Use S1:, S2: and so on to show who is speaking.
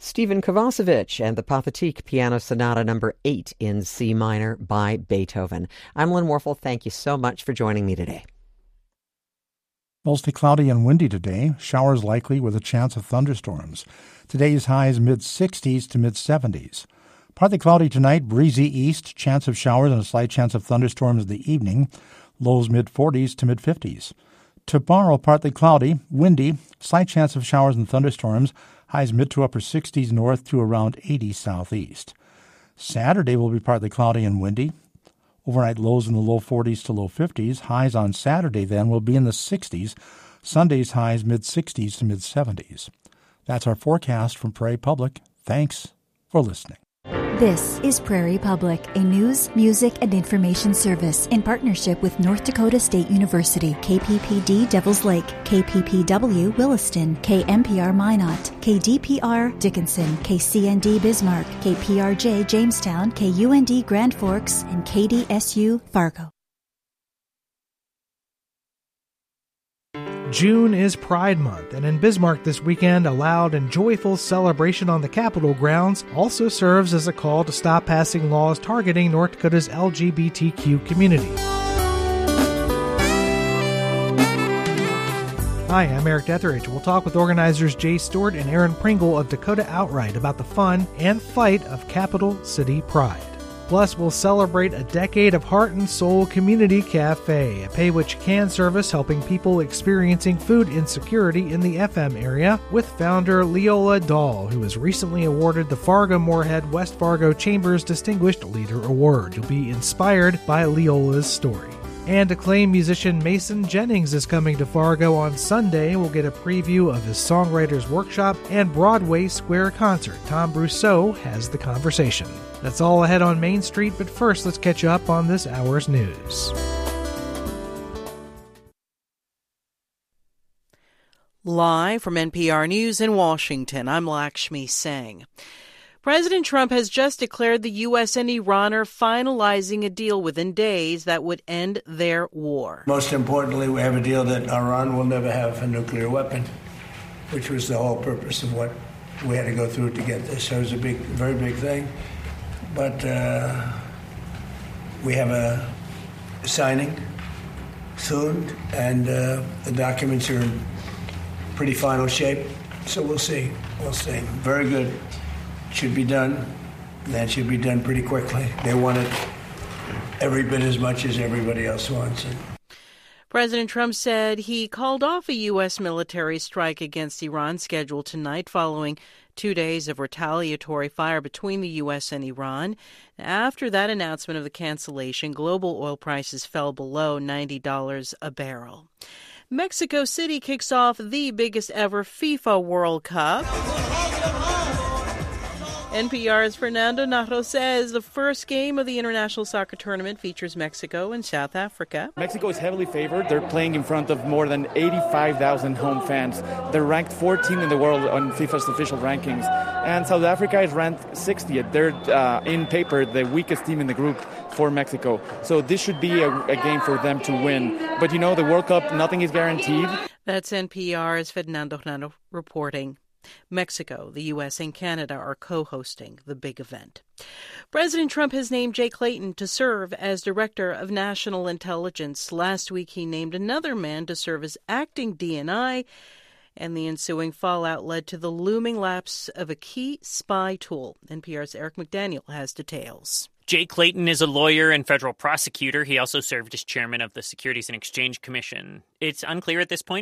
S1: Stephen Kovacevic and the Pathetique Piano Sonata No. 8 in C minor by Beethoven. I'm Lynn Warfel. Thank you so much for joining me today.
S2: Mostly cloudy and windy today. Showers likely with a chance of thunderstorms. Today's highs mid-60s to mid-70s. Partly cloudy tonight, breezy east, chance of showers and a slight chance of thunderstorms in the evening. Lows mid-40s to mid-50s. Tomorrow, partly cloudy, windy, slight chance of showers and thunderstorms. Highs mid to upper 60s north to around 80 southeast. Saturday will be partly cloudy and windy. Overnight lows in the low 40s to low 50s. Highs on Saturday then will be in the 60s. Sunday's highs mid-60s to mid-70s. That's our forecast from Prairie Public. Thanks for listening.
S3: This is Prairie Public, a news, music, and information service in partnership with North Dakota State University, KPPD Devils Lake, KPPW Williston, KMPR Minot, KDPR Dickinson, KCND Bismarck, KPRJ Jamestown, KUND Grand Forks, and KDSU Fargo.
S4: June is Pride Month, and in Bismarck this weekend, a loud and joyful celebration on the Capitol grounds also serves as a call to stop passing laws targeting North Dakota's LGBTQ community. Hi, I'm Eric Detheridge. We'll talk with organizers Jay Stewart and Aaron Pringle of Dakota Outright about the fun and fight of Capital City Pride. Plus, we'll celebrate a decade of Heart and Soul Community Cafe, a pay-what-you-can service helping people experiencing food insecurity in the FM area, with founder Leola Dahl, who was recently awarded the Fargo-Moorhead West Fargo Chamber's Distinguished Leader Award. You'll be inspired by Leola's story. And acclaimed musician Mason Jennings is coming to Fargo on Sunday. We'll get a preview of his Songwriters Workshop and Broadway Square concert. Tom Brousseau has the conversation. That's all ahead on Main Street, but first let's catch up on this hour's news.
S5: Live from NPR News in Washington, I'm Lakshmi Singh. President Trump has just declared the U.S. and Iran are finalizing a deal within days that would end their war.
S6: Most importantly, we have a deal that Iran will never have a nuclear weapon, which was the whole purpose of what we had to go through to get this. So it was a very big thing. But we have a signing soon, and the documents are in pretty final shape. So we'll see. Very good. Should be done. That should be done pretty quickly. They want it every bit as much as everybody else wants it.
S5: President Trump said he called off a U.S. military strike against Iran scheduled tonight following 2 days of retaliatory fire between the U.S. and Iran. After that announcement of the cancellation, global oil prices fell below $90 a barrel. Mexico City kicks off the biggest ever FIFA World Cup. NPR's Fernando Najo says the first game of the international soccer tournament features Mexico and South Africa.
S7: Mexico is heavily favored. They're playing in front of more than 85,000 home fans. They're ranked 14th in the world on FIFA's official rankings. And South Africa is ranked 60th. They're, in paper, the weakest team in the group for Mexico. So this should be a game for them to win. But you know, the World Cup, nothing is guaranteed.
S5: That's NPR's Fernando Najo reporting. Mexico, the U.S., and Canada are co-hosting the big event. President Trump has named Jay Clayton to serve as Director of National Intelligence. Last week, he named another man to serve as acting DNI, and the ensuing fallout led to the looming lapse of a key spy tool. NPR's Eric McDaniel has details.
S8: Jay Clayton is a lawyer and federal prosecutor. He also served as chairman of the Securities and Exchange Commission. It's unclear at this point